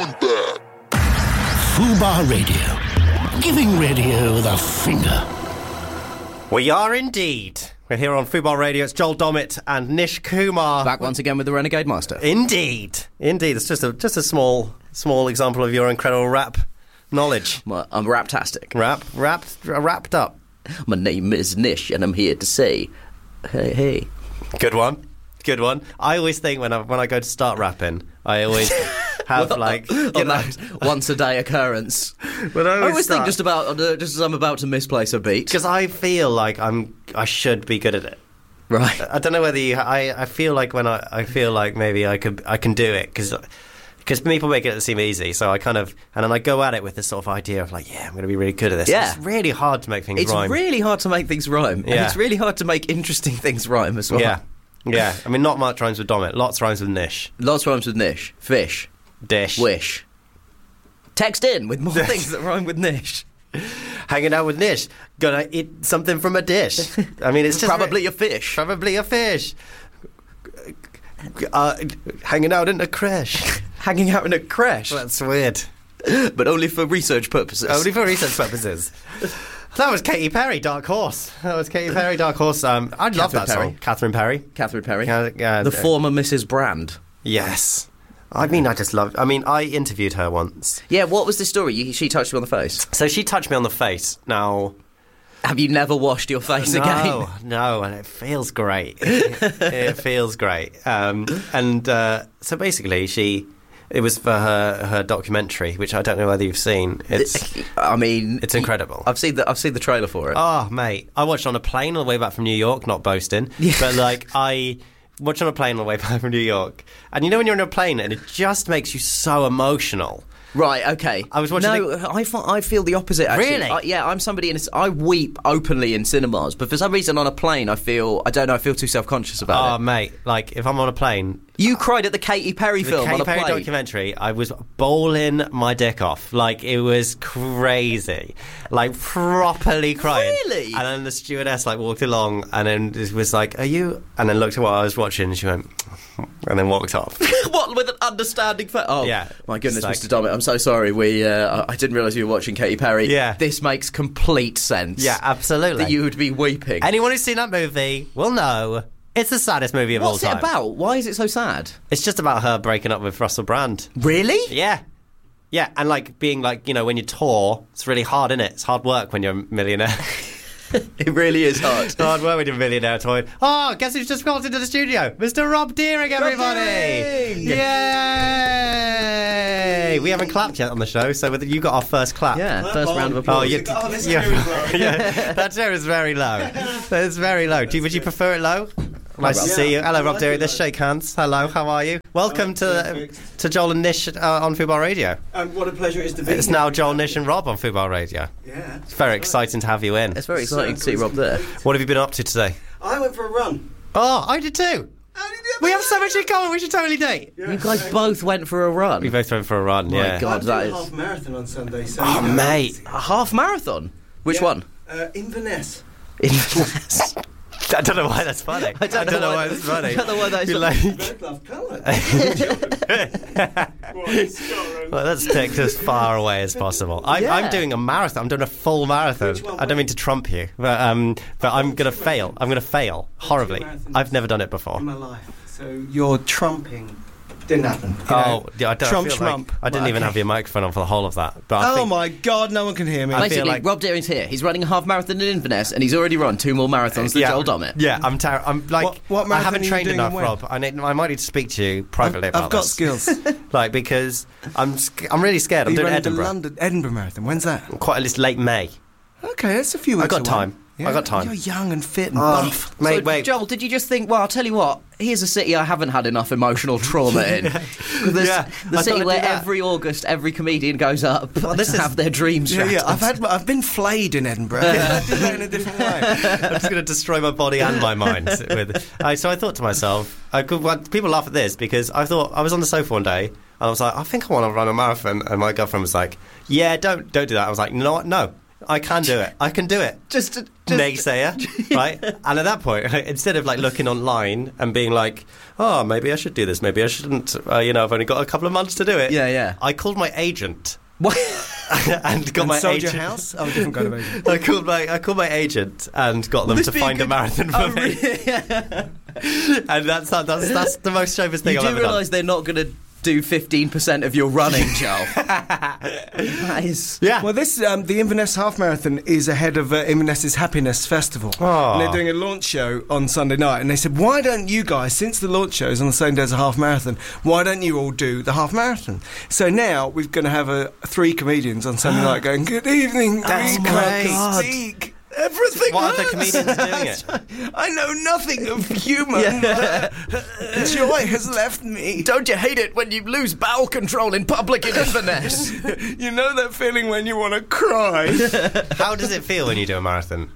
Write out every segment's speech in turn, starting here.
coming back. Fubar Radio. Giving radio the finger. We are indeed. We're here on Fubar Radio. It's Joel Dommett and Nish Kumar. Back once again with the Renegade Master. Indeed. It's just a small example of your incredible rap knowledge. Well, I'm raptastic. Wrapped up. My name is Nish, and I'm here to say, hey. Good one. I always think when I go to start rapping, I always have that once a day occurrence. But I always think just as I'm about to misplace a beat, because I feel like I should be good at it. Right. I don't know whether I feel like when I feel like maybe I can do it because people make it seem easy, so I kind of, and then I go at it with this sort of idea of like, yeah, I'm going to be really good at this. Yeah. It's really hard to make things rhyme. It's really hard to make things rhyme. Yeah. And it's really hard to make interesting things rhyme as well. Yeah. I mean, not much rhymes with Dommett. Lots rhymes with Nish. Lots rhymes with Nish. Fish. Dish. Wish. Text in with more things that rhyme with Nish. Hanging out with Nish. Gonna eat something from a dish. I mean, it's just... Probably a fish. Hanging out in a creche. Hanging out in a creche. That's weird. But only for research purposes. That was Katy Perry, Dark Horse. I love that song. Catherine Perry. The former Mrs. Brand. Yes. I mean, I interviewed her once. Yeah, what was the story? She touched you on the face. So she touched me on the face. Now... Have you never washed your face again? No, and it feels great. It feels great. So basically, it was for her documentary, which I don't know whether you've seen. It's incredible. I've seen the trailer for it. Oh, mate, I watched it on a plane on the way back from New York. Not boasting, but I watched on a plane on the way back from New York, and you know when you're on a plane and it just makes you so emotional. Right, okay. I was watching. I feel the opposite. Actually. Really? I'm somebody I weep openly in cinemas, but for some reason on a plane, I feel too self-conscious about it. Oh, mate, like if I'm on a plane. You cried at the Katy Perry film on a plane. The Katy Perry documentary, I was bowling my dick off. Like, it was crazy. Like, properly crying. Really? And then the stewardess, walked along and then it was like, are you... And then looked at what I was watching and she went... And then walked off. What, with an understanding face? Oh, yeah. My goodness, Mr. Dommett, I'm so sorry. I didn't realise you were watching Katy Perry. Yeah. This makes complete sense. Yeah, absolutely. That you would be weeping. Anyone who's seen that movie will know... It's the saddest movie of all time. What's it about? Why is it so sad? It's just about her breaking up with Russell Brand. Really? Yeah. Yeah, and being when you tour, it's really hard, isn't it? It's hard work when you're a millionaire. It really is hard. It's hard work when you're a millionaire touring. Oh, guess who's just walked into the studio? Mr. Rob Deering, everybody! Yay! We haven't clapped yet on the show, so you got our first clap. Yeah, first round of applause. That chair is very low. It's very low. Would you prefer it low? Nice to see you. Hello, Rob Deering. Let's shake hands. Hello, how are you? Welcome to Joel and Nish on Fubar Radio. What a pleasure it is to be It's now Joel, Nish and Rob on Fubar Radio. Yeah. It's very exciting to have you in. It's very exciting to see Rob there. What have you been up to today? I went for a run. Oh, I did too. We have so much in common. We should totally date. You guys both went for a run. We both went for a run. My yeah. God, that is a half marathon on Sunday. So mate, a half marathon. Which one? Inverness. Inverness. I don't know why that's funny. I don't know why that's funny. I don't know why that's funny. Well, let's take this as far away as possible. I'm doing a marathon. I'm doing a full marathon. I don't mean to trump you, but I'm going to fail. I'm going to fail horribly. I've never done it before. In my life. So you're trumping. Didn't happen. I didn't even have your microphone on for the whole of that. But my God, no one can hear me. Basically, Rob Deering's here. He's running a half marathon in Inverness, and he's already run 2 more marathons than Joel Dommett. Yeah, I'm like, what I haven't trained enough, Rob. I might need to speak to you privately about this. I've got skills. Because I'm really scared. I'm doing Edinburgh. Edinburgh Marathon. When's that? It's late May. Okay, that's a few weeks. I got time. Yeah, I got time. You're young and fit and buff. Mate, wait. Joel, did you just think, well, I'll tell you what, here's a city I haven't had enough emotional trauma in. The city where every August, every comedian goes up to have their dreams shattered. Yeah, I've been flayed in Edinburgh. I did that in a different way. I'm just going to destroy my body and my mind. So I thought to myself, people laugh at this because I thought, I was on the sofa one day and I was like, I think I want to run a marathon. And my girlfriend was like, yeah, don't do that. I was like, you know what? No. I can do it. I can do it. naysayer, right? And at that point, instead of like looking online and being like, oh, maybe I should do this, maybe I shouldn't, I've only got a couple of months to do it. Yeah. I called my agent. What? and got my sold agent. your house? Oh, different kind of agent. I called my agent and got them to find a marathon for me. And that's the most famous thing I've ever done. You do realise they're not going to do 15% of your running, Joel. That is... Yeah. Well, this the Inverness Half Marathon is ahead of Inverness's Happiness Festival. Oh. And they're doing a launch show on Sunday night. And they said, why don't you guys, since the launch show is on the same day as a half marathon, why don't you all do the half marathon? So now we're going to have 3 comedians on Sunday night going, good evening, That's great. Everything What hurts. other comedians doing it? I know nothing of human. Joy has left me. Don't you hate it when you lose bowel control in public in Inverness? You know that feeling when you want to cry? How does it feel when you do a marathon?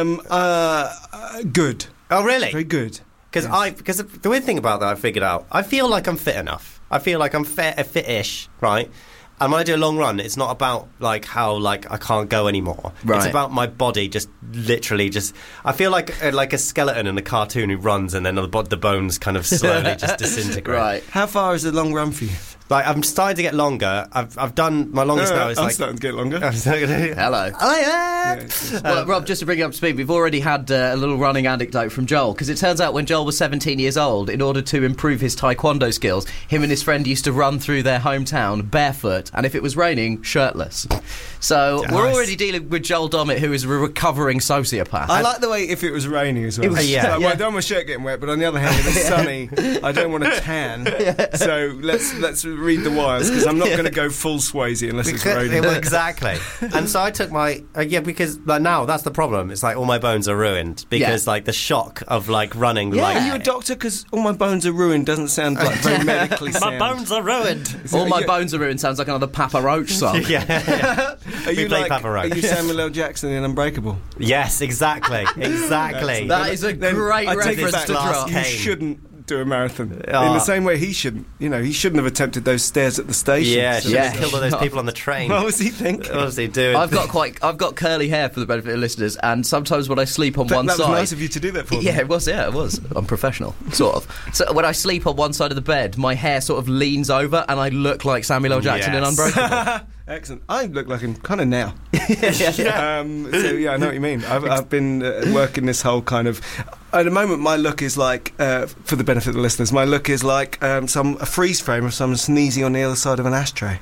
Good. Oh, really? Very good. Because the weird thing about that I figured out, I feel like I'm fit enough. I feel like I'm fit-ish, right? And when I do a long run, it's not about like how like I can't go anymore. Right. It's about my body just literally just. I feel like a skeleton in a cartoon who runs and then the bones kind of slowly just disintegrate. Right. How far is a long run for you? Like I'm starting to get longer. I've done my longest now. Is I'm like starting to get longer. Hello. Well, Rob, just to bring you up to speed, we've already had a little running anecdote from Joel, because it turns out when Joel was 17 years old, in order to improve his taekwondo skills, him and his friend used to run through their hometown barefoot, and if it was raining, shirtless. So Nice. we're already dealing with Joel Dommett, who is a recovering sociopath. I like the way if it was raining as well. yeah. Well, I don't want my shirt getting wet, but on the other hand, if it's sunny, I don't want to tan. So let's read the wires, because I'm not going to go full Swayze unless it's raining. Exactly. And so I took my because like now that's the problem. It's like all my bones are ruined because like the shock of like running. Yeah, like, are you a doctor? Because all my bones are ruined doesn't sound like very medically sound. my bones are ruined. All my bones are ruined sounds like another Papa Roach song. Yeah. Are you play like? Papa Roach. Are you Samuel L. Jackson in Unbreakable? Yes, exactly. That is a great I take it reference back. to drop. You shouldn't do a marathon in Oh. the same way he shouldn't. He shouldn't have attempted those stairs at the station. Yeah, So- should have killed all those people on the train. What was he thinking? What was he doing? I've got curly hair for the benefit of listeners, and sometimes when I sleep on one That side, was nice of you to do that for me. Yeah, it was. I'm professional, sort of. So when I sleep on one side of the bed, my hair sort of leans over, and I look like Samuel L. Jackson in Yes. Unbreakable. Excellent. I look like him kind of now. So yeah, I know what you mean. I've been working this whole kind of. At the moment, my look is like, for the benefit of the listeners, my look is like a freeze frame of someone sneezing on the other side of an ashtray.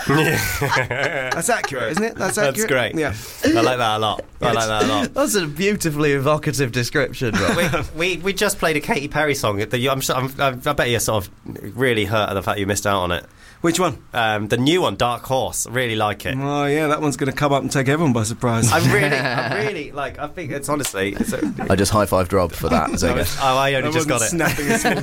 That's accurate, isn't it? That's accurate. That's great. Yeah, I like that a lot. That's a beautifully evocative description, Rob. We just played a Katy Perry song. I bet you're sort of really hurt at the fact you missed out on it. Which one? The new one, Dark Horse. I really like it. Oh yeah, that one's going to come up and take everyone by surprise. I really like. I think it's honestly. I just high-fived Rob for that. Zega. I only just got it. Snapping a small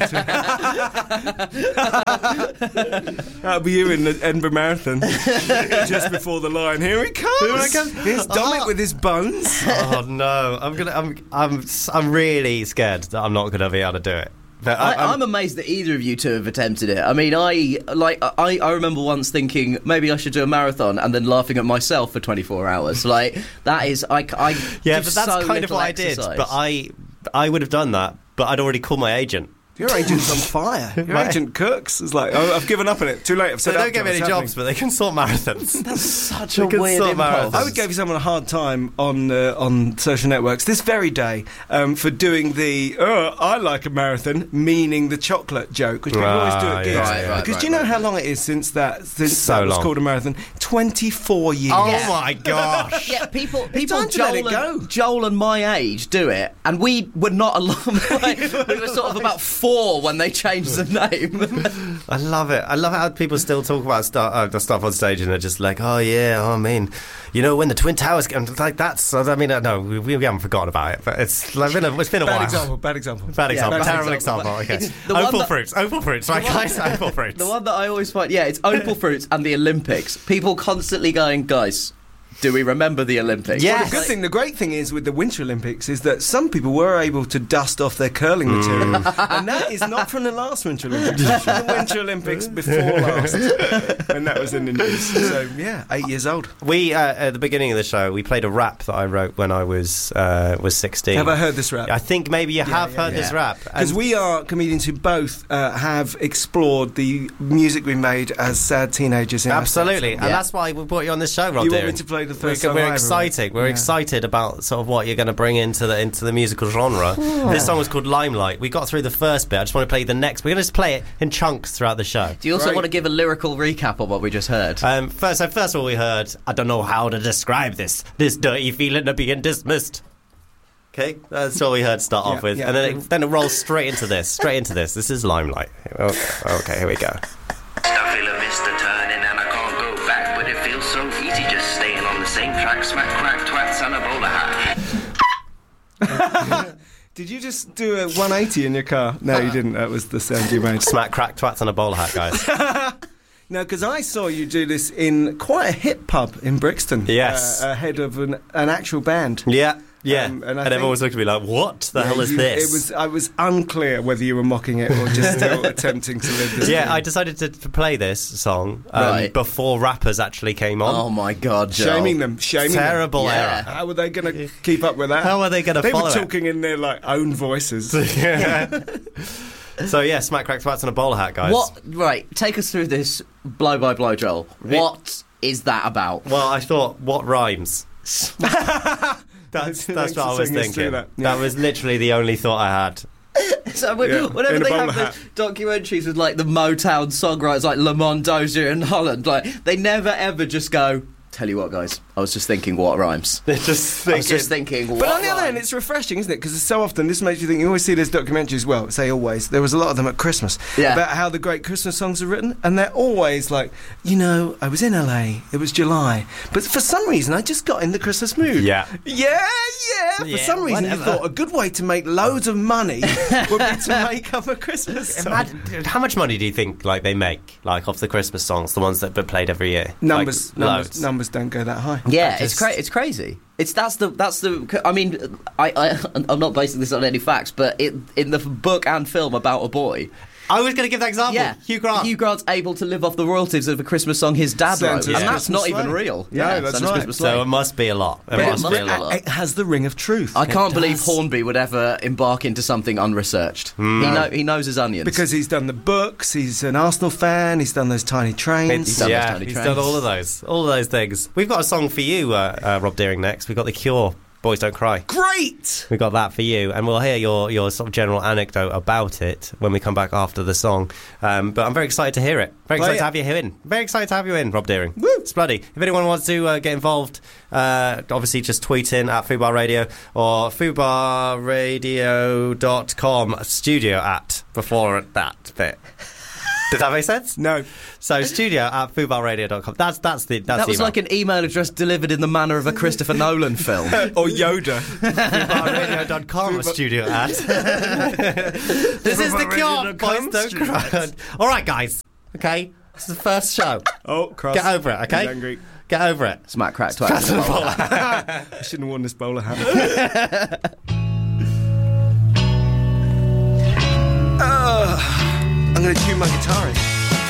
That'll be you in the Edinburgh Marathon, just before the line. Here he comes. Here's Dominic with his bones. Oh no! I'm really scared that I'm not going to be able to do it. But I'm amazed that either of you two have attempted it. I mean, I remember once thinking maybe I should do a marathon and then laughing at myself for 24 hours. Like that is yeah, but that's so kind of what exercise. I did. But I would have done that, but I'd already called my agent. Your agent's on fire. Your agent cooks. It's like, oh, I've given up on it. Too late. I've So said they don't give me any jobs, but they can sort marathons. That's such They a can weird sort impulse. marathons. I would give someone a hard time on social networks this very day for doing the I like a marathon, meaning the chocolate joke, which people always do at gigs. Right, Because do you know how long it is since that was long. called a marathon? 24 years. Oh my gosh! Yeah, people time to let it go. Joel and my age do it, and we were not alone. We were sort of about 4 when they changed the name. I love it. I love how people still talk about the stuff on stage and they're just like, oh yeah, I mean, when the Twin Towers get like that's. I mean, no, we haven't forgotten about it, but it's been a while. Bad example. Terrible example. Okay. Opal fruits, right, guys? Opal fruits. The one that I always find, it's Opal fruits and the Olympics. People constantly going, guys, do we remember the Olympics? Yeah. Well, the great thing is with the Winter Olympics is that some people were able to dust off their curling material, and that is not from the last Winter Olympics. It's from the Winter Olympics before last, and that was in the news. So 8 years old. We at the beginning of the show we played a rap that I wrote when I was 16. Have I heard this rap? I think maybe you have heard this rap because we are comedians who both have explored the music we made as sad teenagers. In absolutely, and that's why we brought you on this show, Rob. You want me to play the first song? We're excited. We're excited about sort of what you're going to bring into the musical genre. This song was called Limelight. We got through the first bit. I just want to play the next. We're going to just play it in chunks throughout the show. Do you also want to give a lyrical recap of what we just heard? First of all, we heard, I don't know how to describe this dirty feeling of being dismissed. Okay, that's all we heard start off with, and then it rolls straight into this. This is Limelight. Okay, here we go. I feel a vista turning and I can't go back, but it feels so easy just staying on the same track. Smack, crack, twats and a bowler hat. Did you just do a 180 in your car? No, you didn't. That was the sound you made. Smack, crack, twats and a bowler hat, guys. No, because I saw you do this in quite a hip pub in Brixton. Yes. Ahead of an actual band. Yeah. Yeah, and everyone was looking at me like, what the hell is this? I was unclear whether you were mocking it or just still attempting to live this dream. I decided to play this song before rappers actually came on. Oh my God, Joel. Shaming them. Terrible error. How were they going to keep up with that? How are they going to follow it? They were talking in their own voices. So smack, crack, twats and a bowler hat, guys. Right, take us through this blow by blow, Joel. What is that about? Well, I thought, what rhymes? That's what I was thinking. That was literally the only thought I had. So whenever they have the documentaries with the Motown songwriters like Lamont Dozier and Holland, they never ever just go, tell you what, guys, I was just thinking what rhymes. I was just thinking what. But on the other hand, it's refreshing, isn't it? Because so often this makes you think. You always see these documentaries. Well, say always. There was a lot of them at Christmas about how the great Christmas songs are written, and they're always I was in LA. It was July, but for some reason I just got in the Christmas mood. Yeah. For some reason, you thought a good way to make loads of money would be to make up a Christmas song. How much money do you think they make off the Christmas songs, the ones that are played every year? Numbers don't go that high. Yeah, it's crazy. That's the. I mean, I'm not basing this on any facts, but in the book and film about a boy. I was going to give that example. Yeah, Hugh Grant. Hugh Grant's able to live off the royalties of a Christmas song his dad wrote, and that's not even real. No, that's right. So it must be a lot. It has the ring of truth. I can't believe Hornby would ever embark into something unresearched. He knows his onions. Because he's done the books, he's an Arsenal fan, he's done those Tiny Trains. He's done all of those things. We've got a song for you, Rob Deering, next. We've got The Cure, Boys Don't Cry. Great! We got that for you, and we'll hear your sort of general anecdote about it when we come back after the song. But I'm very excited to hear it. Very excited to have you in. Very excited to have you in, Rob Deering. Woo! It's bloody. If anyone wants to get involved, obviously just tweet in at Fubar Radio or fubarradio.com studio at before that bit. Does that make sense? No. So studio at fubarradio.com. That's the That was email. like an email address delivered in the manner of a Christopher Nolan film. Or Yoda. fubarradio.com studio at. This is The Cure. Boys Don't Cry. All right, guys. Okay, this is the first show. Oh, cross. Get over it, okay? He's angry. Get over it. Smack, crack, twat. I shouldn't have worn this bowler hat. I'm going to tune my guitar in.